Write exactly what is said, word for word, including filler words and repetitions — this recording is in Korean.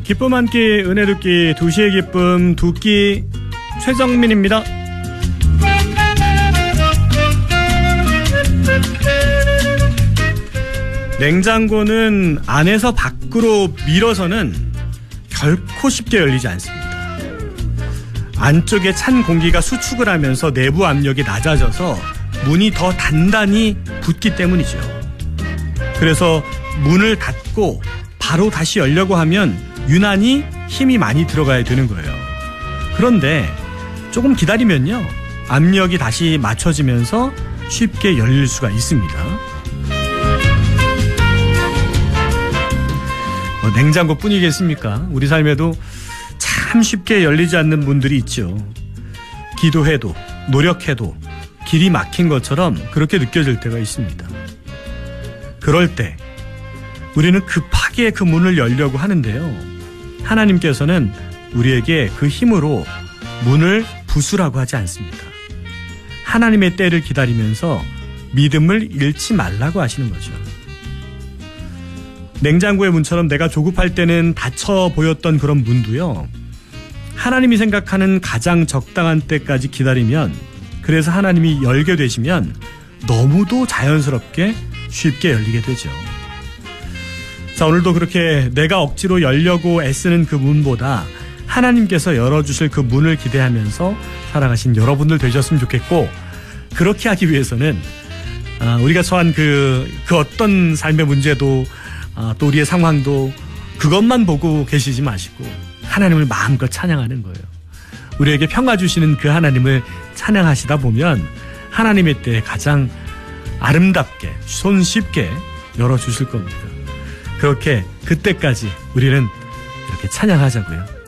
기쁨 한 끼, 은혜 두 끼, 두 시의 기쁨, 두 끼, 최정민입니다. 냉장고는 안에서 밖으로 밀어서는 결코 쉽게 열리지 않습니다. 안쪽에 찬 공기가 수축을 하면서 내부 압력이 낮아져서 문이 더 단단히 붙기 때문이죠. 그래서 문을 닫고 바로 다시 열려고 하면 유난히 힘이 많이 들어가야 되는 거예요. 그런데 조금 기다리면요, 압력이 다시 맞춰지면서 쉽게 열릴 수가 있습니다. 뭐 냉장고뿐이겠습니까? 우리 삶에도 참 쉽게 열리지 않는 문들이 있죠. 기도해도 노력해도 길이 막힌 것처럼 그렇게 느껴질 때가 있습니다. 그럴 때 우리는 급하게 그 문을 열려고 하는데요, 하나님께서는 우리에게 그 힘으로 문을 부수라고 하지 않습니다. 하나님의 때를 기다리면서 믿음을 잃지 말라고 하시는 거죠. 냉장고의 문처럼 내가 조급할 때는 닫혀 보였던 그런 문도요, 하나님이 생각하는 가장 적당한 때까지 기다리면, 그래서 하나님이 열게 되시면 너무도 자연스럽게 쉽게 열리게 되죠. 자, 오늘도 그렇게 내가 억지로 열려고 애쓰는 그 문보다 하나님께서 열어주실 그 문을 기대하면서 살아가신 여러분들 되셨으면 좋겠고, 그렇게 하기 위해서는 우리가 처한 그, 그 어떤 삶의 문제도 또 우리의 상황도 그것만 보고 계시지 마시고 하나님을 마음껏 찬양하는 거예요. 우리에게 평화 주시는 그 하나님을 찬양하시다 보면 하나님의 때에 가장 아름답게 손쉽게 열어주실 겁니다. 그렇게 그때까지 우리는 이렇게 찬양하자고요.